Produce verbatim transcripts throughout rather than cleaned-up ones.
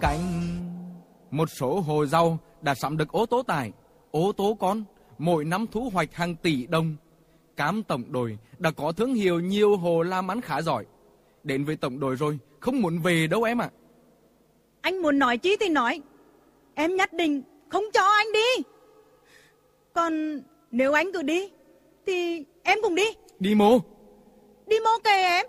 cánh. Một số hồ giàu đã sắm được ô tô tải, ô tô con, mỗi năm thu hoạch hàng tỷ đồng. Cam tổng đội đã có thương hiệu nhiều hồ làm ăn khá giỏi. Đến với tổng đội rồi, không muốn về đâu em ạ. À. Anh muốn nói chi thì nói, em nhất định không cho anh đi. Còn nếu anh cứ đi thì em cùng đi. Đi mô? Đi mô kề em.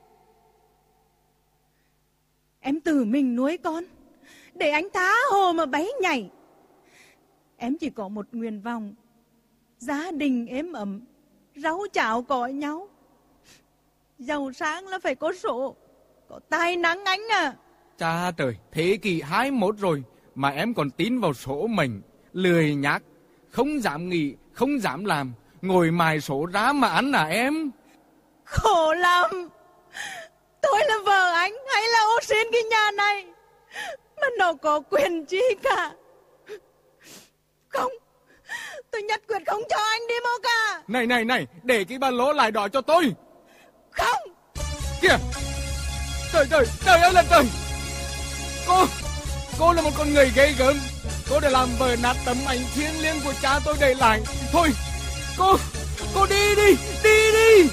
Em tự mình nuôi con, để anh tha hồ mà bấy nhảy. Em chỉ có một nguyện vọng, gia đình êm ấm, rau cháo có nhau. Giàu sang là phải có số, có tài năng anh à. Cha trời, thế kỷ hai mươi mốt rồi mà em còn tin vào số mệnh, lười nhác, không dám nghĩ, không dám làm, ngồi mài số ra mà ăn à em? Khổ lắm. Tôi là vợ anh hay là ô xin cái nhà này mà nó có quyền chi cả. Không, tôi nhất quyết không cho anh đi mô cả. Này này này, để cái ba lô lại đó cho tôi. Không. Kìa, trời trời, trời ơi là trời. Cô, cô là một con người ghê gớm. Cô đã làm vỡ nát tấm ảnh thiêng liêng của cha tôi để lại. Thôi, cô, cô đi đi, đi đi.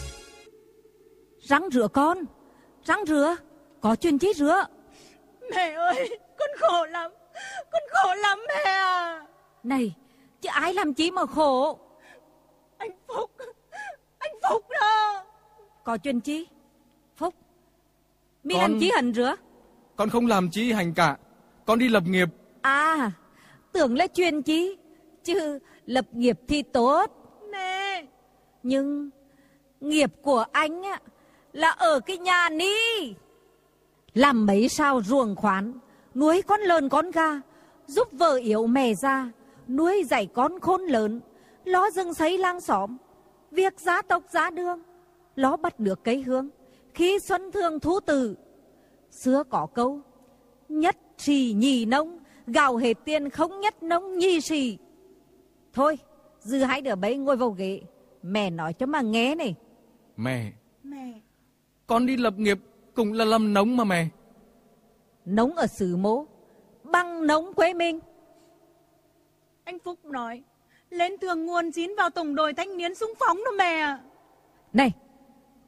Răng rửa con, răng rửa, có chuyện chi rửa. Mẹ ơi, con khổ lắm, con khổ lắm mẹ à. Này, chứ ai làm chi mà khổ. Anh Phúc, anh Phúc đó. Có chuyện chi? Phúc, mi con... làm chi hẳn rửa? Con không làm chi hành cả, con đi lập nghiệp. À, tưởng là chuyện chi, chứ lập nghiệp thì tốt. Nè. Nhưng nghiệp của anh á là ở cái nhà ní. Làm mấy sao ruộng khoán, nuôi con lợn con gà, giúp vợ yếu mẹ già, nuôi dạy con khôn lớn, lo rừng xây làng xóm, việc giá tộc giá đường, lo bắt được cây hương, khi xuân thường thú tử. Xưa có câu, nhất trì nhì nông, gạo hết tiền không nhất nông nhì trì. Thôi, dư hai đứa bấy ngồi vào ghế, mẹ nói cho mà nghe này. Mẹ, Mẹ, con đi lập nghiệp cũng là làm nông mà mẹ. Nông ở xứ Mỗ bằng nông quê mình. anh Phúc nói lên thường nguồn chín vào tổng đội thanh niên xung phong đó mẹ. Này,